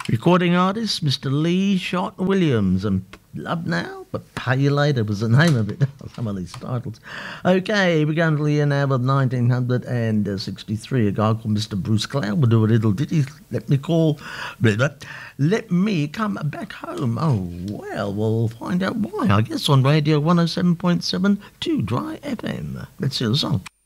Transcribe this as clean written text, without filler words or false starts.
Recording artist, Mr. Lee Shot Williams, and Love Now, but Pay You Later was the name of it. Some of these titles. Okay, we're going to the year now with 1963. A guy called Mr. Bruce Cloud will do a little ditty. Let me come back home. Oh, well, we'll find out why, I guess, on Radio 107.7 2 Dry FM. Let's hear the song.